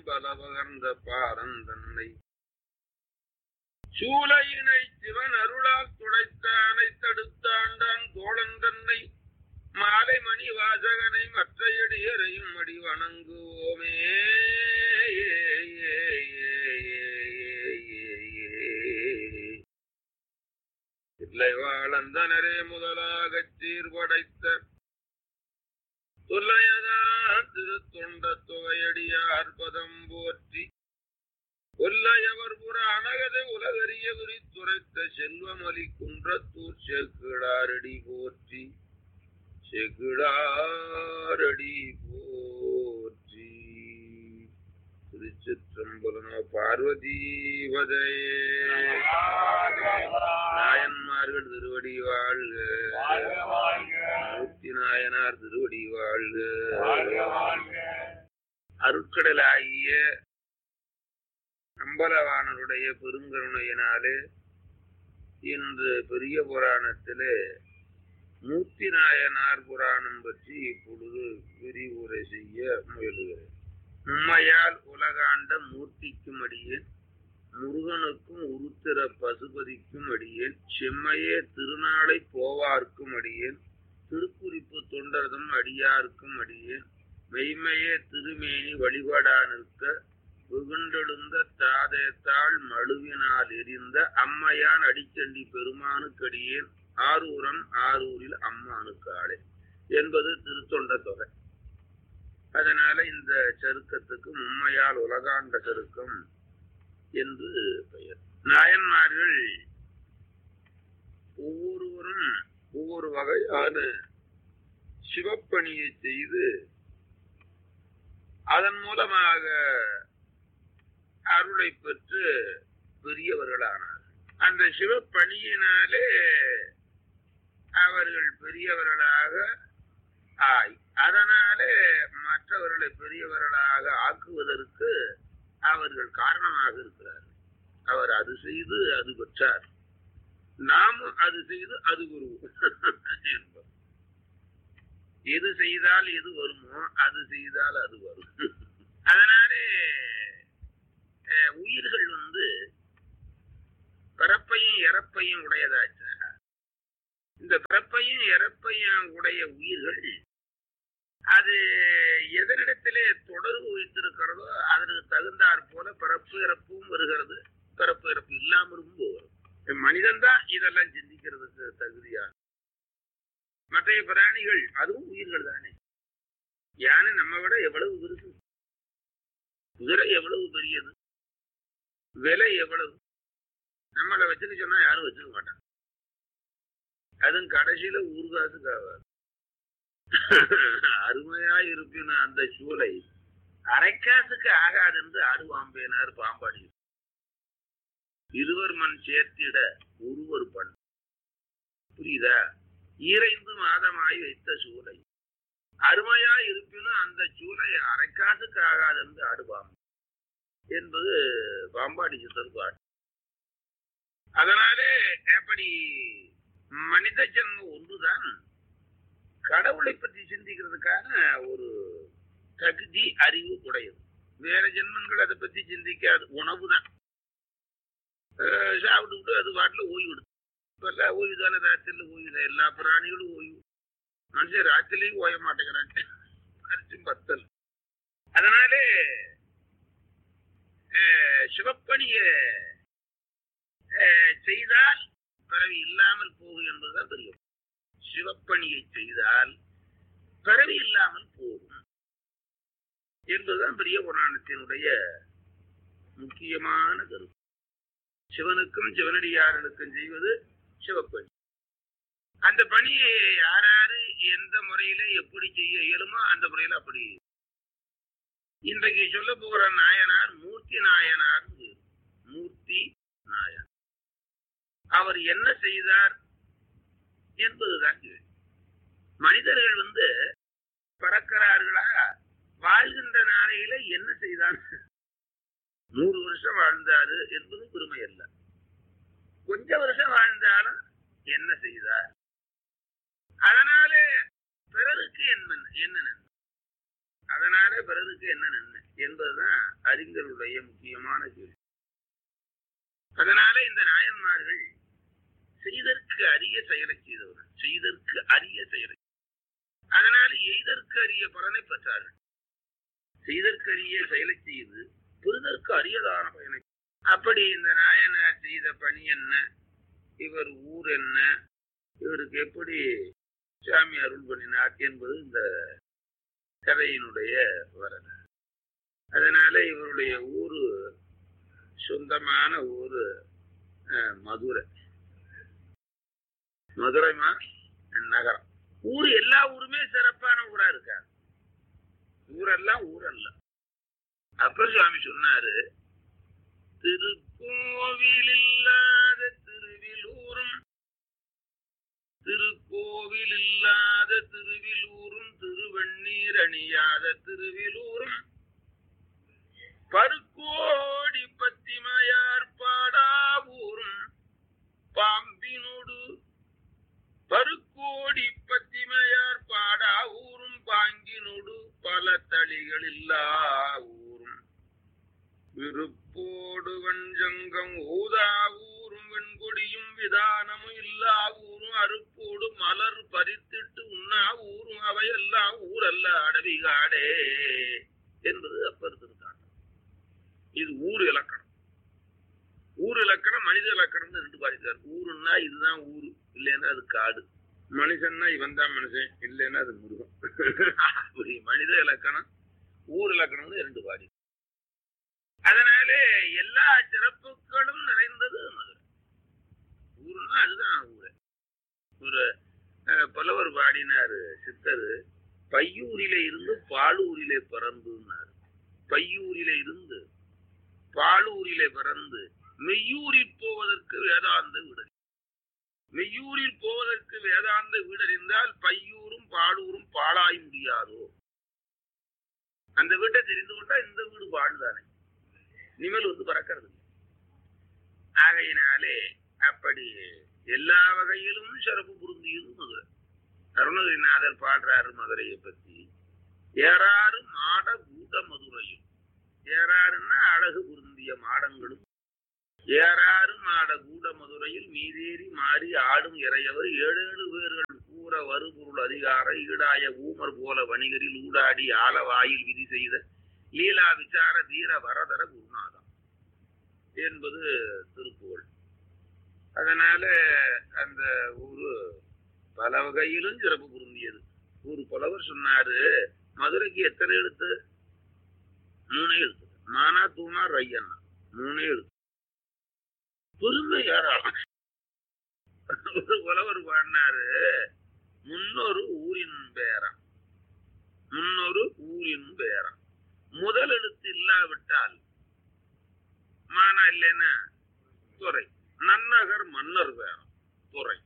பலவகர்ந்த பாரந்தன்னை சூலையினை சிவன் அருளால் துடைத்தானை தடுத்தாண்டான் தோழன் தன்னை மாலை மணி வாசகனை மற்ற எடியரையும் அடி வணங்குவோமே. இல்லை வாழந்தனரே முதலாகச் சீர்படைத்த தொல்லையதான் திருத்தொண்ட தொகையடியார் பதம் போற்றி கொல்லையவர் புற அனகதை உலகறிய விரித்துரைத்த செல்வமலி குன்றத்தூர் செக்கிழாரடி போற்றி செக்கிழாரடி போற்றி. திருச்சிற்றம்பலமோ பார்வதீபதையே. நாயன்மார்கள் திருவடி வாழ்க, மூர்த்தி நாயனார் திருவடி வாழ்க. அருட்கடலாகிய அம்பலவானருடைய பெருங்கருணையினாலே இன்று பெரிய புராணத்திலே மூர்த்தி நாயனார் புராணம் பற்றி இப்பொழுது விரிவுரை செய்ய முயலுகிறேன். உண்மையால் உலகாண்ட மூர்த்திக்கும் அடியேன், முருகனுக்கும் உருத்திர பசுபதிக்கும் அடியேன், செம்மையே திருநாளை போவார்க்கும் அடியேன், திருக்குறிப்பு தொண்டர்தம் அடியார்க்கும் அடியேன், மெய்மையே திருமேனி வழிபாடா நிற்க வெகுண்டெழுந்த தாதேத்தாள் மழுவினால் எரிந்த அம்மையான் அடிச்சண்டி பெருமானுக்கடியேன், ஆரூரன் ஆரூரில் அம்மானுக்காளே என்பது திருத்தொண்ட தொகை. அதனால இந்த சருக்கத்துக்கு உண்மையால் உலகாண்ட சருக்கம் என்று பெயர். நாயன்மார்கள் ஒவ்வொருவரும் ஒவ்வொரு வகையான சிவப்பணியை செய்து அதன் மூலமாக அருளை பெற்று பெரியவர்களானார். அந்த சிவப்பணியினாலே அவர்கள் பெரியவர்களாக ஆய், அதனாலே மற்றவர்களை பெரியவர்களாக ஆக்குவதற்கு அவர்கள் காரணமாக இருக்கிறார்கள். அவர் அது செய்து அது பெற்றார், நாமும் அது செய்து அது குரு என்பது. எது செய்தால் எது வருமோ அது செய்தால் அது வரும். அதனாலே உயிர்கள் பிறப்பையும் இறப்பையும் உடையதாச்ச. இந்த பிறப்பையும் இறப்பையும் உடைய உயிர்கள் அது எதனிடத்திலே தொடர்பு வைத்திருக்கிறதோ அதற்கு தகுந்தாற் போல பிறப்பு இறப்பும் வருகிறது, பிறப்பு இறப்பு இல்லாமலும் போகிறது. மனிதன் தான் இதெல்லாம் சிந்திக்கிறதுக்கு தகுதியான. மற்ற பிராணிகள் அதுவும் உயிர்கள் தானே. யானை நம்ம விட எவ்வளவு பெருசு, குதிரை எவ்வளவு பெரியது, விலை எவ்வளவு. நம்மளை வச்சுக்க சொன்னா யாரும் வச்சுக்க மாட்டாங்க. அதுவும் கடைசியில ஊர்காசுக்கு ஆகாது. அருமையா இருப்பின அந்த சூளை அரைக்காசுக்கு ஆகாது என்று ஆடுவாம்பேனார் பாம்பாடி. இருவர் மண் சேர்த்திட ஒருவர் பண். புரியுதா? 2 மாதமாய் வைத்த சூளை அருமையா இருப்பினும் அந்த சூளை அரைக்காசுக்கு ஆகாது என்று ஆடுவாம் என்பது பாம்பாடி சித்தர் பாட்டு. அதனாலே அப்படி மனித ஜென்மம் ஒன்றுதான் கடவுளை பற்றி சிந்திக்கிறதுக்கான ஒரு தகுதி அறிவு உடையது. வேற ஜென்மங்கள் அதை பத்தி சிந்திக்காது. உணவு தான் சாப்பிட்டு அது பாட்டுல ஓய்வு எடுத்து. இப்ப எல்லாம் ஓய்வு தானே, ராத்திரில ஓய்வு தான். எல்லா பிராணிகளும் ஓய்வு. மனுஷன் ராத்திரிலையும் ஓய மாட்டேங்கிறான், பத்தல். அதனாலே சிவப்பணிய செய்தால் பிறவி இல்லாமல் போகும் என்பதுதான் தெரியும். சிவப்பணியை செய்தால் பிறவி இல்லாமல் போகும் என்பதுதான் பெரிய புராணத்தினுடைய முக்கியமான கருத்து. சிவனுக்கும் சிவனடியார்களுக்கும் செய்வது சிவப்பணி. அந்த பணியை யாராரு எந்த முறையில எப்படி செய்ய இயலுமோ அந்த முறையில அப்படி. இன்றைக்கு சொல்ல போகிற நாயனார் மூர்த்தி நாயனார். மூர்த்தி நாயனார் அவர் என்ன செய்தார் என்பதுதான் கேள்வி. மனிதர்கள் பிறக்கிறார்களா, வாழ்கின்ற நாளையில என்ன செய்தான்? 100 வருஷம் வாழ்ந்தாரு என்பது பெருமை அல்ல. கொஞ்ச வருஷம் வாழ்ந்தாலும் என்ன செய்தார்? அதனாலே பிறருக்கு என்ன நன்மை? அதனால பிறருக்கு என்ன நன்மை என்பதுதான் அறிஞருடைய முக்கியமான கேள்வி. அதனால இந்த நாயன்மார்கள் செய்தற்கு அரிய செயலை செய்தவர்கள், செய்தற்கு அரிய செயலை. அதனால எய்தற்கு அரிய பலனை பெற்றார்கள். செய்தற்கு அரிய செயலை செய்து பெறுதற்கு அரியதான பயனை. அப்படி இந்த நாயனார் செய்த பணி என்ன, இவர் ஊர் என்ன, இவருக்கு எப்படி சாமி அருள் பண்ணினார் என்பது இந்த கதையினுடைய வரலாறு. அதனால இவருடைய ஊரு சொந்தமான ஊரு மதுரை. மதுரைமா நகரம். ஊர் எல்லா ஊருமே சிறப்பான ஊரா இருக்காரு. ஊரெல்லாம் ஊரல்ல. அப்ப சுவாமி சொன்னாரு, திருக்கோவில் இல்லாத திருவிலூரும், திருக்கோவில் இல்லாத திருவிலூரும், திருவண்ணீர் அணியாத திருவிலூரும், பருக்கோடி பத்திமையார் பாடாவூரும், பாம்பினோடு பருக்கோடி பத்திமையார் பாடாவூரும், பாங்கினோடு பல தளிகள் இல்லா ஊரும், விருப்போடு வஞ்சங்கம் ஊதாவூரும், வெண்கொடியும் விதானமும் இல்லா ஊரும், அருப்போடு மலர் பறித்திட்டு உண்ணா ஊரும், அவையெல்லாம் ஊரல்ல அடவிகாடே என்பது அப்பர் திருத்தாண்டம். இது ஊர் இலக்கணம். ஊர் இலக்கணம் மனித இலக்கணம் ரெண்டு பாதித்தார். ஊருன்னா இதுதான் ஊரு, இல்லைன்னா அது காடு. மனுஷன்னா இவன் தான் மனுஷன், இல்லைன்னா அது மிருகம். அப்படி மனித இலக்கணம் ஊர் இலக்கணம் ரெண்டு பாதி. அதனால எல்லா சிறப்புகளும் நிறைந்தது மதுரை. ஊருன்னா அதுதான் ஊரு. ஒரு புலவர் பாடினாரு சித்தரு, பையூரிலே இருந்து பாலூரிலே பிறந்துனாரு. பையூரிலே இருந்து பாலூரிலே பிறந்து மெய்யூரில் போவதற்கு வேதாந்த வீடறி. மெய்யூரில் போவதற்கு வேதாந்த வீடறிந்தால் பையூரும் பாலூரும் பாழாய் முடியாதோ. அந்த வீட்டை தெரிந்து கொண்டா இந்த வீடு பாடுதானே, இனிமேல் வந்து பறக்கிறது. ஆகையினாலே அப்படி எல்லா வகையிலும் சிறப்பு பொருந்தியது மதுரை. அருணகிரிநாதர் பாடுறாரு மதுரையை பத்தி. ஏறாறு மாட கூட்ட மதுரையும். ஏறாறுன்னா அழகு பொருந்திய மாடங்களும். ஏறாறு மாட கூட மதுரையில் மீதேறி மாறி ஆடும் இறையவர் 7 பேர்கள் கூற வருபொருள் அதிகார ஈடாய ஊமர் போல வணிகரில் ஊடாடி ஆலவாயில் விதி செய்த லீலா விசார தீர வரதர குருநாதம் என்பது திருப்புகழ். அதனால அந்த ஊரு பல வகையிலும் சிறப்பு பொருந்தியது. ஒரு புலவர் சொன்னாரு, மதுரைக்கு எத்தனை எழுத்து? 3 எழுத்து. மானா தூணா ரையண்ணா 3 எழுத்து. பெருமை ஏராளம். ஒரு புலவர் பாடினாரு, முன்னொரு ஊரின் பேரம், முன்னொரு ஊரின் பேரம். முதல் எழுத்து இல்லாவிட்டால் மானா இல்லைன்னா துறை. நன்னகர் மன்னர் பேரம் துறை.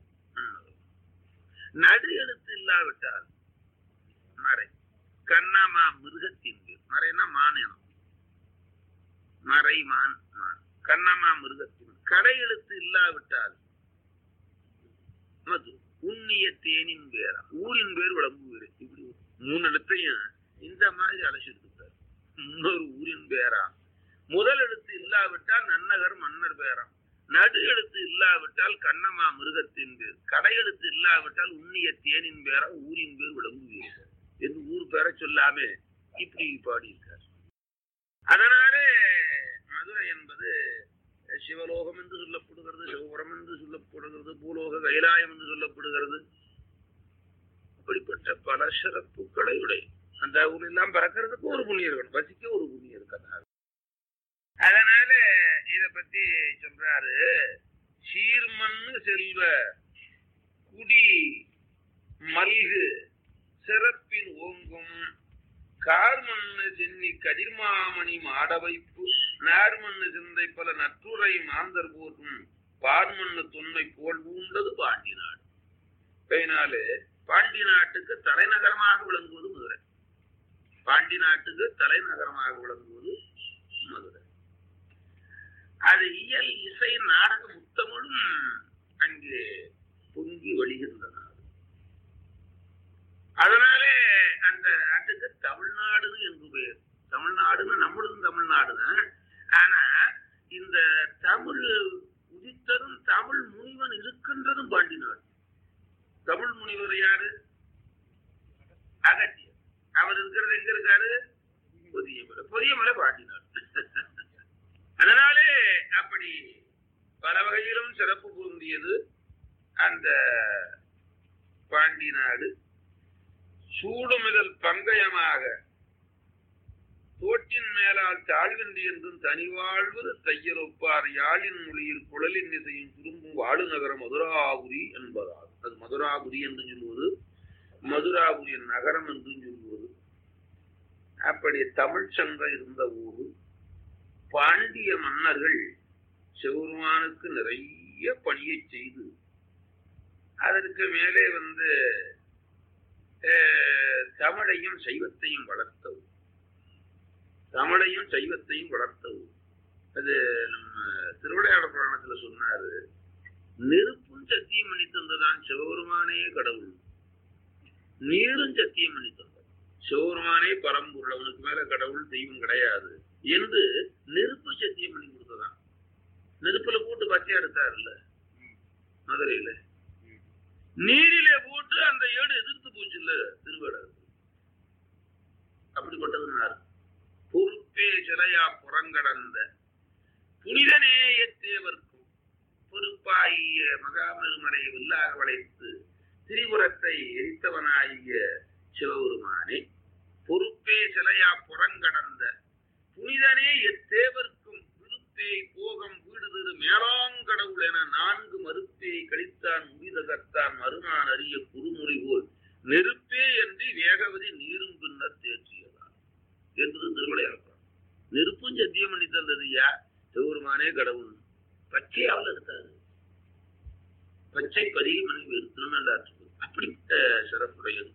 நடு எழுத்து இல்லாவிட்டால் மறை. கண்ணாமா மிருகத்தின் பேர். மறைனா மானினம். மறை மான் மான். கண்ணமா மிருகத்தின். கடை எழுத்து இல்லாவிட்டால் மது. உண்ணிய தேனின் பேரா. ஊரின் பேர் விளம்புவீர். இப்படி 3 எழுத்தையும் இந்த மாதிரி அழைச்சிருக்காரு. முன்னொரு ஊரின் பேரா. முதல் எழுத்து இல்லாவிட்டால் நன்னகர் மன்னர் பேரா. நடு எழுத்து இல்லாவிட்டால் கண்ணமா மிருகத்தின் பேர். கடை எழுத்து இல்லாவிட்டால் உண்ணிய தேனின் பேரா. ஊரின் பேர் விளம்புவீர் என்று ஊர் பேரை சொல்லாம இப்படி பாடியிருக்கார். அதனாலே மதுரை என்பது சிவலோகம் என்று சொல்லப்படுகிறது, சிவபுரம் என்று சொல்லப்படுகிறது, பூலோக கைலாயம் என்று சொல்லப்படுகிறது. அப்படிப்பட்ட பல சிறப்புகளை உடைய அந்த ஊரெல்லாம் பறக்கிறதுக்கு ஒரு புண்ணியம் இருக்கணும், வசிக்க ஒரு புண்ணியம் இருக்கிறார். அதனால இத பத்தி சொல்றாரு, சீர்மண்ணு செல்வ குடி மல்கு சிறப்பின் ஓங்கும் கார்மண்ணு சென்னி கதிர்மாமணி மாட வைப்பு நேர்மண்ணு சிந்தை பல நற்றுரை மாந்தர் போற்றும் பார்மண்ணு தொன்மை போல் ஊண்டது பாண்டி நாடு. அதனால பாண்டி நாட்டுக்கு தலைநகரமாக விளங்குவது மதுரை. பாண்டி நாட்டுக்கு தலைநகரமாக விளங்குவது மதுரை. அது இயல் இசை நாடக முத்தமிழும் அங்கே பொங்கி வழிகின்ற நாடு. அதனாலே அந்த நாட்டுக்கு தமிழ்நாடு என்று பெயர். தமிழ்நாடுன்னு நம்மளும் தமிழ்நாடுதான். ஆனா இந்த தமிழ் உதித்ததும் தமிழ் முனிவன் இருக்கின்றதும் பாண்டி நாடு. தமிழ் முனிவர் யாரு? அகத்தியர். அவர் இருக்கிறது எங்க இருக்காரு? பொதியமலை. பொதியமலை பாண்டி நாடு. அதனாலே அப்படி பல வகையிலும் சிறப்பு பொருந்தியது அந்த பாண்டி நாடு. சூடுமிதல் பங்கயமாக தோட்டின் மேலால் தாழ்வின்றி என்றும் தனிவாழ்வது தையலொப்பார் யாழின் மொழியில் குழலின் இசையும் திரும்பும் வாழு நகரம் மதுராபுரி என்பதால் அது மதுராபுரி என்று சொல்வது, மதுராபுரியின் நகரம் என்று சொல்வது. அப்படி தமிழ் சங்கம் இருந்த ஊரு. பாண்டிய மன்னர்கள் சிவபெருமானுக்கு நிறைய பணியை செய்து அதற்கு மேலே தமிழையும் சைவத்தையும் வளர்த்தது. தமிழையும் சைவத்தையும் வளர்த்தது. அது நம்ம திருவிளையாடல் புராணத்துல சொன்னாரு, நெருப்பும் சத்தியம் பண்ணி தந்ததான் சிவபெருமானே கடவுள், நீரும் சத்தியம் பண்ணி தந்தார். சிவபெருமானே பரம்பொருள், அவனுக்கு மேல கடவுள் தெய்வம் கிடையாது என்று நெருப்பு சத்தியம் பண்ணி கொடுத்ததான். நெருப்புல போட்டு பச்சை எடுத்தாருல்ல மதுரையில, நீரிலே போட்டு அந்த ஏடு எதிர்த்து போச்சு இல்ல திருவேடர். அப்படிப்பட்டதுன்னாரு. பொறுப்பே சிலையா புறங்கடந்த புனிதநேயத்தேவர்க்கும் பொறுப்பாகிய மகாபெருமனை வில்லாக வளைத்து திரிபுரத்தை எரித்தவனாகிய சிவபெருமானே, பொறுப்பே சிலையா புறங்கடந்த புனிதனே எத்தேவர்க்கும் விருப்பே போகம் வீடுதரு மேலாங்கடவுள் என 4 மறுப்பே கழித்தான் முடிதகத்தான் மறுநான் அறிய குறுமுறை போல் நெருப்பே என்று வேகவதி நீரும் பின்னர் தேற்றியதான் என்பது திருவிளையாடல். நெருப்பும் சத்தியம் பண்ணி தந்தது யார்? சிவபெருமானே கடவுள். பச்சையாவில் இருக்காது, பச்சை பதிகமணி திருநள்ளாற்று. அப்படிப்பட்ட சிறப்புடையது.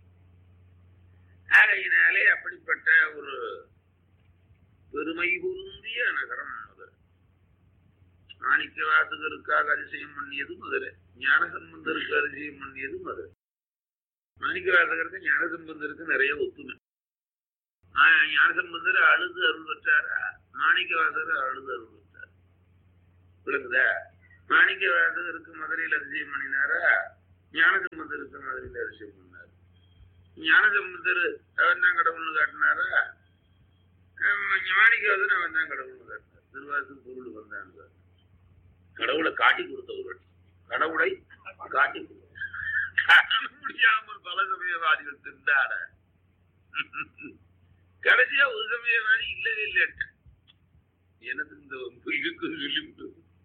ஆகையினாலே அப்படிப்பட்ட ஒரு பெருமை பொருந்திய நகரம் மதுரை. மாணிக்க வாசகருக்காக அதிசயம் பண்ணியது மதுரை. ஞானசம்பந்தருக்கு அதிசயம் பண்ணியது மதுரை. மாணிக்க வாசகருக்கு ஞானசம்பந்தருக்கு நிறைய ஒத்துமை. ஞானசம்பந்தர் அழுது அருள் பெற்றாரா, மாணிக்க வாசகர் அழுது அருள் பெற்றார். விளக்குதா? மாணிக்க வாசகருக்கு மதுரையில் அதிசயம் பண்ணினாரா, ஞானசம்பந்தருக்கு மதுரையில் அதிசயம் பண்ணார். ஞானசம்பந்தர் அவன் தான் கடவுள்னு காட்டினாரா, மாணிக்கவாசன் அவன் தான் கடவுள்னு காட்டினார். திருவாசூர் பொருள் வந்தாங்க. கடவுளை காட்டி கொடுத்தவர்கள், கடவுளை காட்டி கொடுத்த முடியாமல் பல சமயவாதிகள் திண்டாட கடைசியா ஒரு சமயவாதி இல்லவே இல்லை. எனக்கு இந்த இருக்கு சொல்லிவிட்டு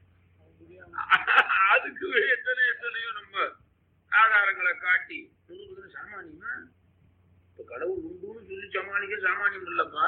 அதுக்கு எத்தனையோ நம்ம ஆதாரங்களை காட்டி சாமானியமா இப்ப கடவுள் உண்டுன்னு சொல்லி சமாளிக்க சாமானியம் இல்லப்பா.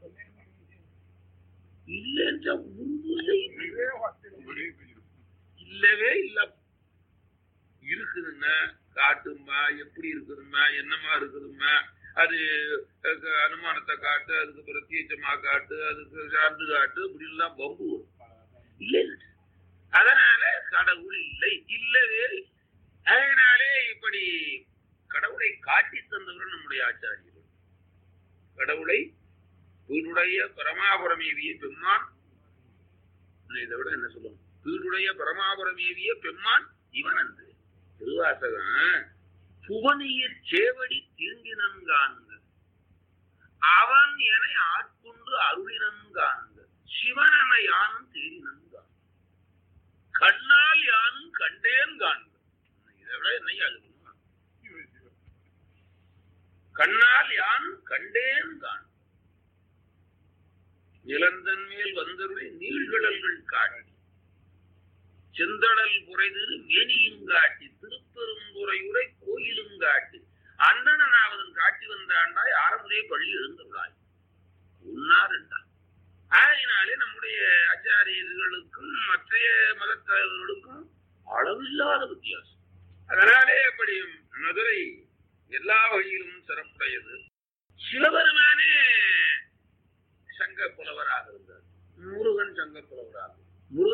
இல்லவே இல்ல. இருக்குதுன்னா காட்டுமா, எப்படி இருக்குதுமா, என்னமா இருக்குதுமா, அது அனுமானத்தை காட்டு, அதுக்கு பிரத்யேகமா காட்டு, அதுக்கு சார்ந்து காட்டு, இப்படி எல்லாம் பம்பு இல்லை. அதனால கடவுள் இல்லை, இல்லவே. அதனாலே இப்படி கடவுளை காட்டி தந்தவர்கள் நம்முடைய ஆச்சாரியர்கள். கடவுளை வீடுடைய பரமாபுரமேவிய பெம்மான், இதை விட என்ன சொல்லணும், வீடுடைய பரமாபுரமேவிய பெம்மான் இவன் என்று திருவாசகம். புவனிய சேவடி தீண்டினன்காண்க அவன் என ஆட்கொண்டு அருளினன்காண்க சிவனென யானும் தேடினன்கான் கண்ணால் யானும் கண்டேன் காண்க. இதை விட என்னையா அழுகணும்? கண்ணால் யான் கண்டேன் காண்க நிலந்தன் மேல் வந்தருளை நீழ்கடல்கள் காட்டி செந்தடல் புரைதிரு மேனியும் காட்டி திருப்பெருந்துறையுரை கோயிலும் காட்டி அந்தனாவதன் காட்டி வந்தாண்டாய் ஆரம்பரே பள்ளி எழுந்துள்ளாய் உன்னார் என்றான். ஆகையினாலே நம்முடைய ஆச்சாரியர்களுக்கும் மற்ற மதத்தவர்களுக்கும் அளவில்லாத வித்தியாசம். அதனாலே அப்படி மதுரை எல்லா வகையிலும் சிறப்புடையது. சிவபெருமானே சங்க புலவராக இருந்தார். முருகன் சங்க புலவராக,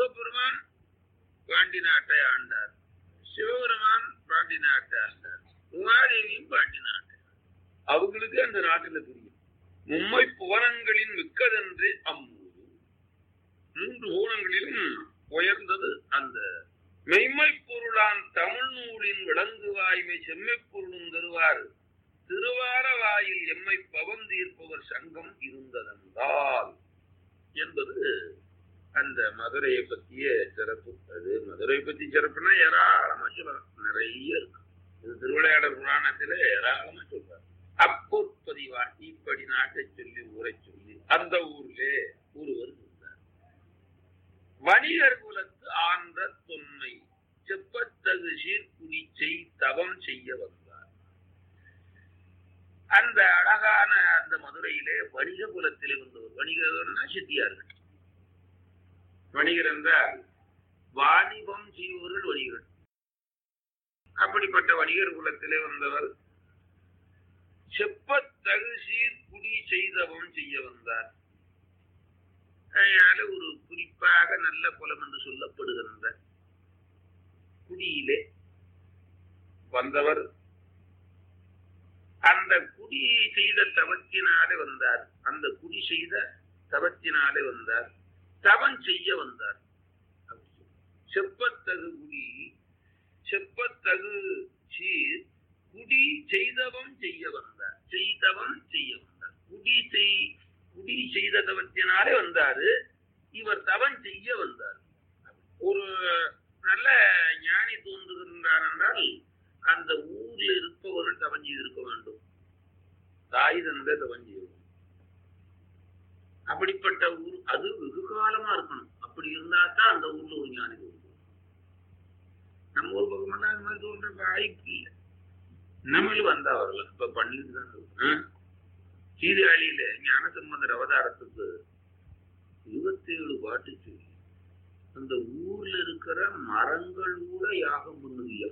முருகப்பெருமான் பாண்டி நாட்டை ஆண்டார், சிவபெருமான் பாண்டி நாட்டை ஆண்டார். உமாதேவியும் பாண்டி நாட்டு அவங்களுக்கு அந்த நாட்டுல தெரியும். மும்மை புவனங்களின் மிக்கதென்று அம்மூரு, 3 புவனங்களிலும் உயர்ந்தது அந்த மெய்மை பொருளான் தமிழ் நூலின் விளங்குவாய்மை செம்மை பொருளும் தருவார் திருவார வாயில் எம்மை பவம் தீர்ப்பவர் சங்கம் இருந்ததென்றால் என்பது அந்த மதுரையை பற்றிய சிறப்பு. அது மதுரை பத்தி சிறப்புனா ஏராளமா சொல்லலாம், நிறைய இருக்கு. இது திருவிளையாடல் புராணத்தில ஏராளமா சொல்றாரு. அப்பொற்பதிவான் இப்படி நாட்டை சொல்லி ஊரை சொல்லி அந்த ஊர்ல ஒருவர் இருந்தார். வணிகர் குலத்து ஆன்ற தொன்மை செப்பத்தகு சீர்குடி செய் தவம் செய்ய வந்தார். அந்த அழகான அந்த மதுரையிலே வணிக குலத்திலே வந்தவர். வணிகர்னா செட்டியார்கள். வணிகர் என்றால் வாணிபம் செய்பவர்கள் வணிகர்கள். அப்படிப்பட்ட வணிகர் குலத்திலே வந்தவர் செப்பத்தகு சீர்குடி செய்தவம் செய்ய வந்தார். அதனால ஒரு குறிப்பாக நல்ல குலம் என்று சொல்லப்படுகின்ற குடியிலே வந்தவர். அந்த குடி செய்த தவத்தினாலே வந்தார். அந்த குடி செய்த தவத்தினாலே வந்தார். தவம் செய்ய வந்தார். செப்பத்தகு குடி செப்பத்தகு சீர் குடி செய்தவம் செய்ய வந்தார். செய்தவம் செய்ய வந்தார். குடி செய்த தவத்தினாலே வந்தாரு. இவர் தவம் செய்ய வந்தார். ஒரு நல்ல ஞானி தோன்றுகின்றார் என்றால் அந்த ஊர்ல இருப்பவர்கள் தவம் செய்திருக்க வேண்டும். தாய் தந்தை தவம் செய்யணும். அப்படிப்பட்ட ஊர் அது வெகு காலமா இருக்கணும். அப்படி இருந்தா தான் அந்த ஊர்ல ஒரு ஞானி தோன்றும். நம்ம ஊர் பக்கம் அது மாதிரி தோன்ற வாய்ப்பு இல்லை. நம்மளும் வந்தா வரல. இப்ப பண்ணிட்டு தான் சீர்காழியில ஞானசம்பந்தர் அவதாரத்துக்கு 27 பாட்டு சொல்லி அந்த ஊர்ல இருக்கிற மரங்கள் கூட யாகம் பண்ணுவியா.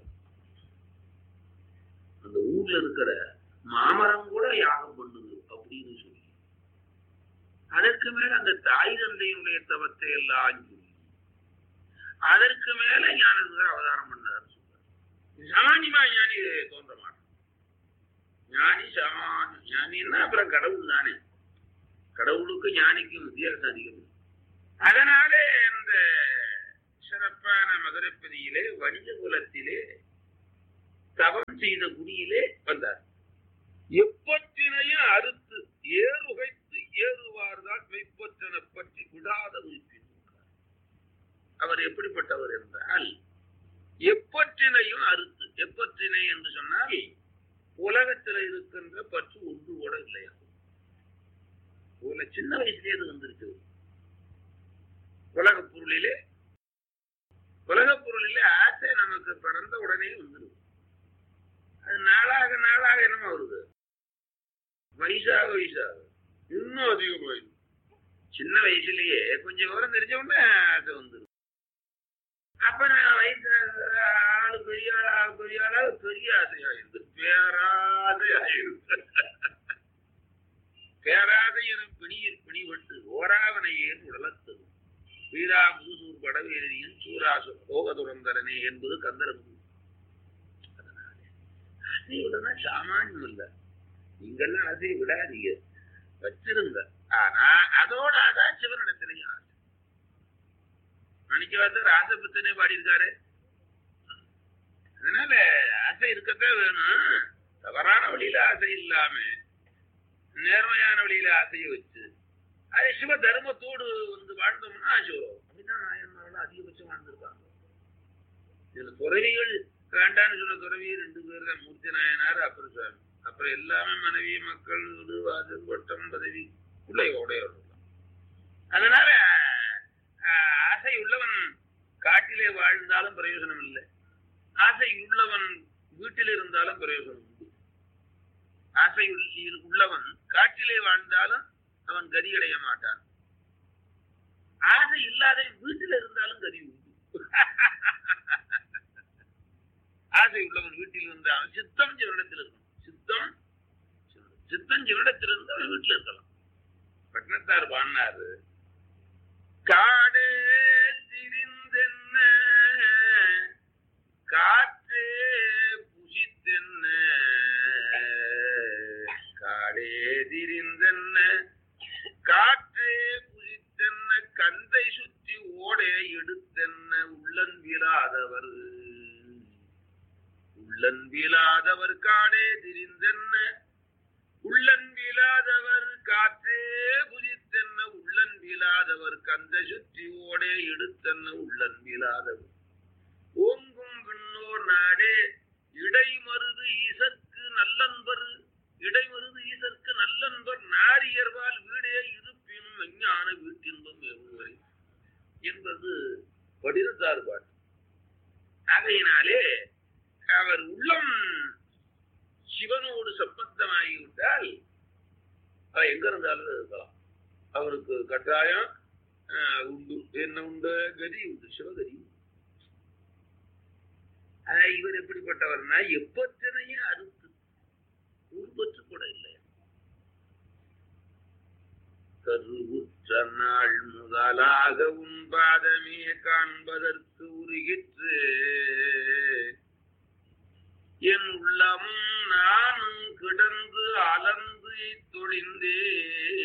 அந்த ஊர்ல இருக்கிற மாமரம் கூட யாகம் பண்ணுது அப்படின்னு சொல்லி அதற்கு மேல அந்த தாய் தந்தையுடைய தவத்தை எல்லாம் சொல்லி அதற்கு மேல ஞானசம்பந்தர் அவதாரம் பண்ணார். சாமானியமா ஞானி தோன்ற மாட்டான். ஞானி சாமானிய ஞானின்னா அப்புறம் கடவுள் தானே. கடவுளுக்கு ஞானிக்கும் வித்தியாசம் அதிகம். அதனாலே அந்த சிறப்பான மதுரைப்பதியிலே வணிக குலத்திலே தவம் செய்த குடியிலே வந்தார். எப்பற்றினையும் அறுத்து ஏறுகைத்து ஏறுவார்தான் மெய்ப்பற்றனை பற்றி விடாத உறுப்பினார். அவர் எப்படிப்பட்டவர் என்றால் எப்பற்றினையும் அறுத்து, எப்பற்றினை என்று சொன்னால் உலகத்தில் இருக்கின்ற பற்று ஒன்று கூட இல்லையா. சின்ன வயசுலேயே அது வந்திருக்கு. உலகப் பொருளிலே ஆசை நமக்கு பிறந்த உடனே வந்துடும். அது நாளாக நாளாக என்னமா வருது, வயசாக இன்னும் அதிகமாயிடும். சின்ன வயசுலயே கொஞ்சம் விவரம் தெரிஞ்ச உடனே ஆசை வந்துடும். அப்ப நான் வயசாக ஆளு பெரிய ஆளாக பெரிய ஆசையாயிருந்து பேராசையாயிருந்து பேராசையினும் பிணியில் பிணிபட்டு ஓராவனையேன் உடலத்தது வீரா முதுசூர் படவேரியின் சூராசுர லோக துறந்தரனே என்பது கந்தரபு. அதனாலே ஆசையை விடனா சாமானியம் இல்லை. நீங்கெல்லாம் ஆசையை விடாதீங்க, வச்சிருங்க. ஆனா அதோட அதான் சிவனிடத்திலையும் ஆசை. மணிக்கவாசர் ஆசை புத்தனே பாடியிருக்காரு. அதனால ஆசை இருக்கத்தான் வேணும். தவறான வழியில ஆசை இல்லாம நேர்மையான வழியில ஆசையை வச்சு அது சிவ தர்மத்தோடு வாழ்ந்தோம்னா ஆசை வரும். அப்படின்னா நாயன்மார்கள் அதிகபட்சம் வாழ்ந்திருக்காங்க. இதுல துறவிகள் வேண்டான்னு சொன்ன துறவி 2 பேர் தான், மூர்த்தி நாயனார் அப்புறம் சுவாமி. அப்புறம் எல்லாமே மனைவி மக்கள் வீடு வாசல் பட்டம் பதவி உடையவர்கள். அதனால ஆசை உள்ளவன் காட்டிலே வாழ்ந்தாலும் பிரயோஜனம் இல்லை, ஆசை உள்ளவன் வீட்டில் இருந்தாலும் பிரயோஜனம் உண்டு. ஆசை உள்ளவன் காட்டிலே வாழ்ந்தாலும் அவன் கதி அடைய மாட்டான். ஆசை இல்லாத வீட்டில் இருந்தாலும் கதி உண்டு. ஆசை உள்ளவன் வீட்டில் இருந்தாலும் சித்தம் சிவனிடத்தில் இருக்கணும். சித்தம் சிவனிடத்தில் இருந்து அவன் வீட்டில் இருக்கலாம். பட்டினத்தார் பாடினாரு, காடே திரிந்தென்ன காற்றே புசித்தென்ன உள்ளன்பிலாதவர் உள்ளன்பிலாதவர் காடே திரிந்தென்ன உள்ளன்பிலாதவர் காற்றே புதித்தென்ன உள்ளன்பிலாதவர் கந்த சுற்றி ஓடே எடுத்தென்ன உள்ளன்பிலாதவர் ஓங்கும் விண்ணோர் நாடே இடைமருது ஈசற்கு நல்லன்பர் இடைமருது ஈசற்கு நல்லன்பர் நாரியர்வால் வீடே இருப்பினும் விஞ்ஞான வீட்டின்பம் எவ்வளவு என்பது படினத்தார் பாட்டு. ஆகையினாலே அவர் உள்ளம் சிவனோடு சம்பந்தமாகிவிட்டால் அவர் எங்க இருந்தாலும் இருக்கலாம். அவருக்கு கட்டாயம் உண்டு. என்ன உண்டு? கதி உண்டு, சிவகதி. இவர் எப்படிப்பட்டவர்னா எப்பத்தனையே அறுத்து உருவற்று கூட இல்லை. கருவுற்ற நாள் முதலாக உன் பாதமே காண்பதற்கு உருகிற்று என் உள்ளமும் நானும் கிடந்து அலந்து தொழிந்தே